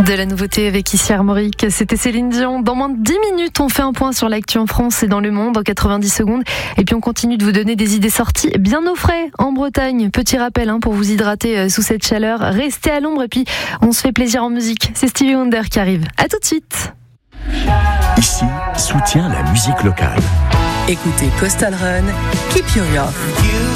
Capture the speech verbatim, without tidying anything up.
de la nouveauté avec ici Armorique. C'était Céline Dion. Dans moins de dix minutes, on fait un point sur l'actu en France et dans le monde en quatre-vingt-dix secondes. Et puis on continue de vous donner des idées sorties bien au frais en Bretagne. Petit rappel hein, pour vous hydrater sous cette chaleur. Restez à l'ombre et puis on se fait plaisir en musique. C'est Stevie Wonder qui arrive. À tout de suite. Ici, soutient la musique locale. Écoutez Coastal Run, Keep You Young.